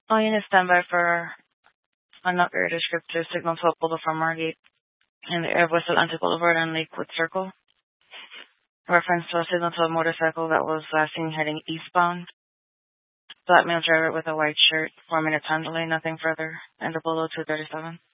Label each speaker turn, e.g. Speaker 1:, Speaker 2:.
Speaker 1: All units stand by for unoperated descriptor signal to Apollo from Margate in the Airbus Atlantic Boulevard and Lakewood Circle. Reference to a signal to a motorcycle that was last seen heading eastbound. Black male driver with a white shirt, 4 minute time delay, nothing further. And Apollo 237.